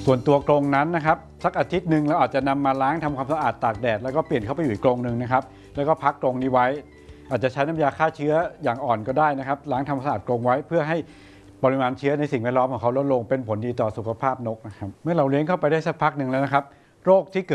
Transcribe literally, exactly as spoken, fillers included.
ส่วนตัวกรงนั้นนะครับสักอาทิตย์หนึ่งเราอาจจะนำมาล้างทำความสะอาดตากแดดแล้วก็เปลี่ยนเข้าไปอยู่อีกกรงหนึ่งนะครับแล้วก็พักกรงนี้ไว้อาจจะใช้น้ำยาฆ่าเชื้ออย่างอ่อนก็ได้นะครับล้างทำความสะอาดกรงไว้เพื่อให้ปริมาณเชื้อในสิ่งแวดล้อมของเขาลดลงเป็นผลดีต่อสุขภาพนกนะครับเมื่อเราเลี้ยงเข้าไปได้สักพักหนึ่งแล้วนะครับโรคที่เกิด